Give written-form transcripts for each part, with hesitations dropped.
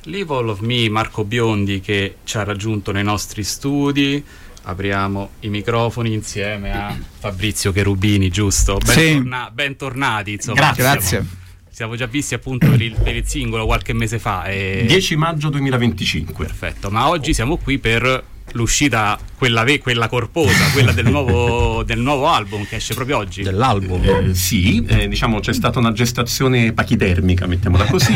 L'Evil of Me, Marco Biondi, che ci ha raggiunto nei nostri studi. Apriamo i microfoni insieme a Fabrizio Cherubini, giusto? Bentornati, insomma. Grazie. Siamo già visti appunto per il singolo qualche mese fa. 10 maggio 2025. Perfetto, ma oggi siamo qui per l'uscita, quella corposa, quella del nuovo album che esce proprio oggi. Dell'album? Sì, diciamo c'è stata una gestazione pachidermica, mettiamola così.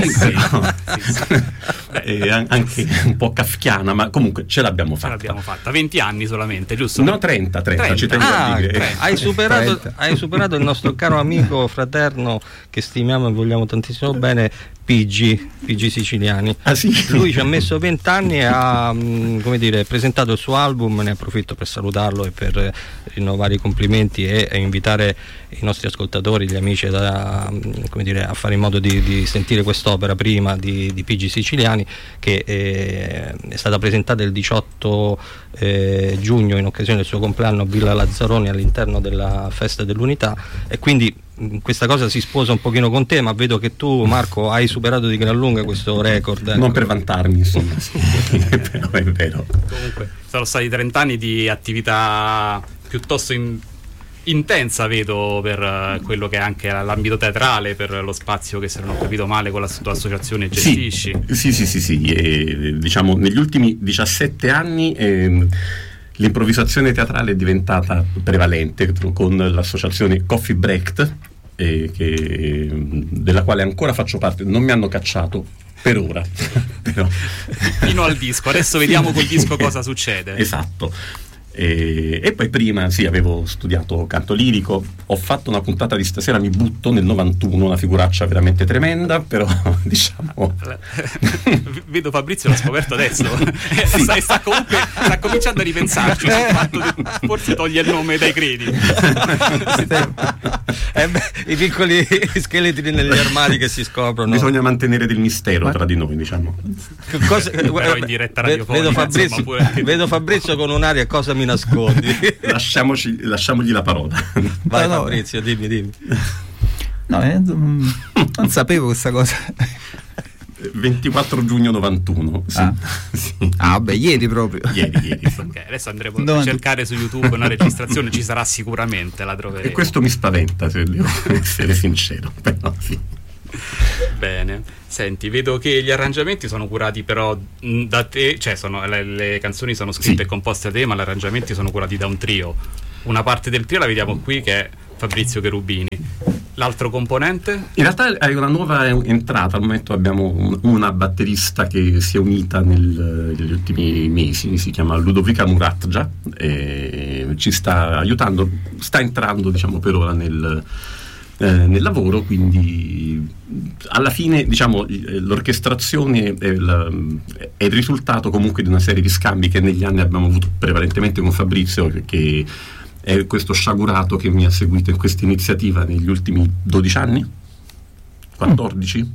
Anche un po' kafkiana, ma comunque ce l'abbiamo fatta. 20 anni solamente, giusto? No, 30. Ci tengo a dire. Hai superato il nostro caro amico fraterno che stimiamo e vogliamo tantissimo bene, PG Siciliani. Ah, sì? Lui ci ha messo 20 anni e ha presentato il suo album. Ne approfitto per salutarlo e per rinnovare i complimenti e invitare i nostri ascoltatori, gli amici a fare in modo di sentire quest'opera prima di PG Siciliani, che è stata presentata il 18 giugno in occasione del suo compleanno a Villa Lazzaroni all'interno della Festa dell'Unità, e quindi questa cosa si sposa un pochino con te, ma vedo che tu, Marco, hai superato di gran lunga questo record. Non per vantarmi, insomma, sì. Però è vero. Comunque sono stati 30 anni di attività piuttosto intensa, vedo, per quello che è anche l'ambito teatrale, per lo spazio che, se non ho capito male, con la tua associazione gestisci. Sì. Diciamo negli ultimi 17 anni l'improvvisazione teatrale è diventata prevalente con l'associazione Coffee Break, della quale ancora faccio parte. Non mi hanno cacciato per ora però. Fino al disco, adesso vediamo col disco cosa succede. Esatto. E poi prima avevo studiato canto lirico, ho fatto una puntata di Stasera mi butto nel 91, una figuraccia veramente tremenda, però diciamo vedo Fabrizio l'ha scoperto adesso. Sì. sta cominciando a ripensarci, forse toglie il nome dai crediti. I piccoli scheletri negli armadi che si scoprono. Bisogna mantenere del mistero tra di noi, diciamo. Però in diretta radiofonica vedo Fabrizio con un'aria: cosa mi nascondi? Lasciamogli la parola. Vai, no, Fabrizio, dimmi. No, non sapevo questa cosa. 24 giugno 91. Sì. Sì. Beh, ieri proprio. Ieri. Okay, adesso andremo a cercare su YouTube una registrazione, ci sarà sicuramente, la troveremo. E questo mi spaventa, se devo essere sincero, però sì. Bene, senti, vedo che gli arrangiamenti sono curati però da te, cioè le canzoni sono scritte e composte da te, ma gli arrangiamenti sono curati da un trio. Una parte del trio la vediamo qui, che è Fabrizio Cherubini. L'altro componente? In realtà è una nuova entrata. Al momento abbiamo una batterista che si è unita negli ultimi mesi, si chiama Ludovica Muratja, e ci sta aiutando, sta entrando, diciamo, per ora nel lavoro, quindi alla fine, diciamo, l'orchestrazione è il risultato comunque di una serie di scambi che negli anni abbiamo avuto prevalentemente con Fabrizio, che è questo sciagurato che mi ha seguito in questa iniziativa negli ultimi 12 anni, 14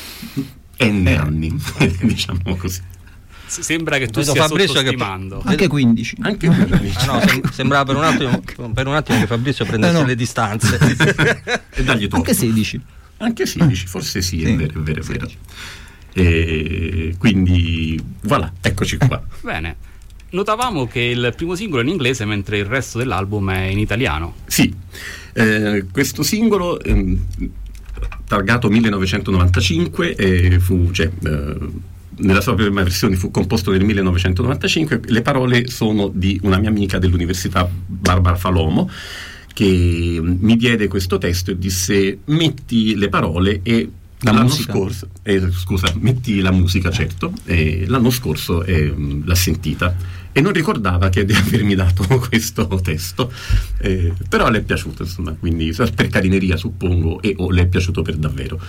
anni, diciamo così. Sembra che tu stia sottostimando. Anche 15. Anche 15. Sembrava per un attimo che Fabrizio prendesse le distanze. E dagli anche 16. Anche 16, forse sì. È vero. E quindi voilà, eccoci qua. Bene. Notavamo che il primo singolo è in inglese mentre il resto dell'album è in italiano. Sì, questo singolo targato 1995 nella sua prima versione fu composto nel 1995. Le parole sono di una mia amica dell'università, Barbara Falomo, che mi diede questo testo e disse: metti le parole e l'anno scorso metti la musica, certo, e l'anno scorso l'ha sentita e non ricordava di avermi dato questo testo, però le è piaciuto, insomma, quindi per carineria suppongo, o le è piaciuto per davvero.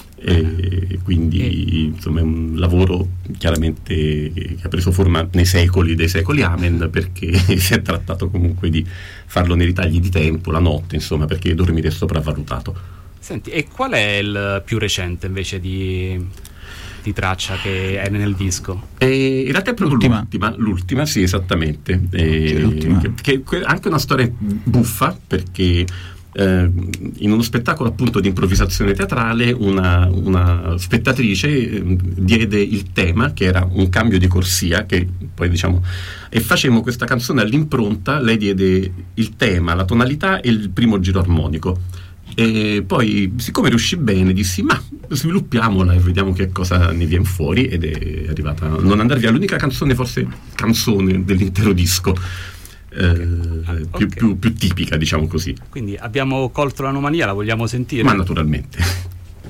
Quindi insomma è un lavoro chiaramente che ha preso forma nei secoli dei secoli, amen, perché si è trattato comunque di farlo nei ritagli di tempo, la notte, insomma, perché dormire è sopravvalutato. Senti, e qual è il più recente invece di traccia che è nel disco? In realtà è proprio l'ultima, sì, esattamente. Che è anche una storia buffa, perché in uno spettacolo appunto di improvvisazione teatrale una spettatrice diede il tema, che era un cambio di corsia, che poi diciamo, e facemmo questa canzone all'impronta. Lei diede il tema, la tonalità e il primo giro armonico, e poi, siccome riuscì bene, dissi ma sviluppiamola e vediamo che cosa ne viene fuori, ed è arrivata a Non andar via, l'unica canzone, forse canzone dell'intero disco, più tipica, diciamo così. Quindi abbiamo colto l'anomalia, la vogliamo sentire? Ma naturalmente.